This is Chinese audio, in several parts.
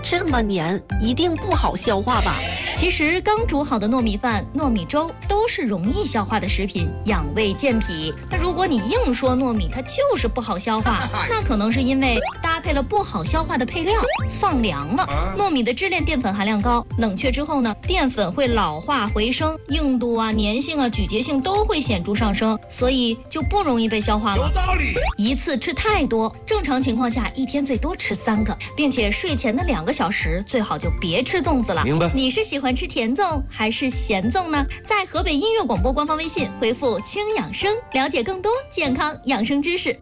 这么黏，一定不好消化吧？ 其实刚煮好的糯米饭、糯米粥都是容易消化的食品，养胃健脾。那如果你硬说糯米它就是不好消化，那可能是因为搭配了不好消化的配料，放凉了。糯米的支链淀粉含量高，冷却之后呢，淀粉会老化回升，硬度啊、粘性啊、咀嚼性都会显著上升，所以就不容易被消化了。 有道理。 一次吃太多，正常情况下一天最多吃3个，并且睡前的2个小时最好就别吃粽子了。 明白。 你是喜欢吃甜粽还是咸粽呢？在河北音乐广播官方微信回复轻养生，了解更多健康养生知识。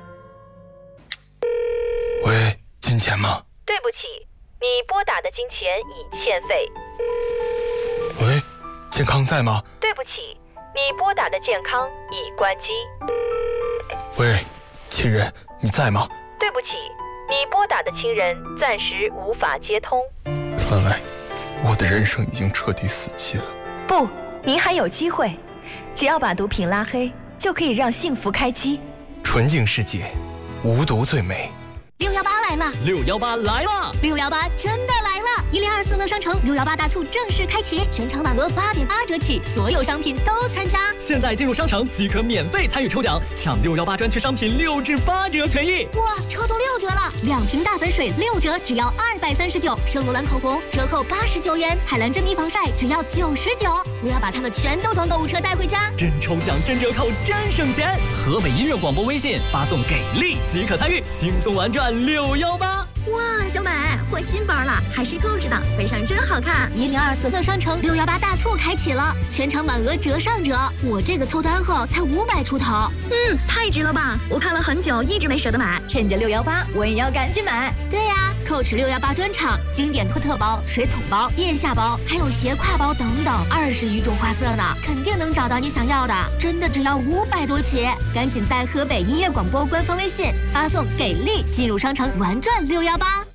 喂，金钱吗？ 对不起，你拨打的金钱已欠费。 喂，健康在吗？ 对不起，你拨打的健康已关机。 喂，亲人，你在吗？ 对不起，你拨打的亲人暂时无法接通。 看来我的人生已经彻底死机了。 不，您还有机会，只要把毒品拉黑，就可以让幸福开机。 纯净世界，无毒最美。 618来了 ，618来了 ，618真的来了！1024乐商城618大促正式开启，全场满额8.8折起，所有商品都参加。 现在进入商城即可免费参与抽奖，抢618专区商品6至8折权益。 哇，抽到6折了！2瓶大粉水6折，只要239；圣罗兰口红折扣89元，海蓝珍妮防晒只要99。我要把它们全都装购物车带回家。 真抽奖，真折扣，真省钱！河北音乐广播微信发送给力即可参与，轻松玩转618。 哇，小美换新包了，还是购置的，背上真好看。1024乐商城618大促开启了，全场满额折上折。我这个凑单后才500出头，太值了吧！我看了很久，一直没舍得买，趁着618，我也要赶紧买。对呀，Coach 618专场，经典托特包、水桶包、腋下包，还有斜挎包等等，20余种花色呢，肯定能找到你想要的。真的只要500多起，赶紧在河北音乐广播官方微信发送给力，进入商城玩转618。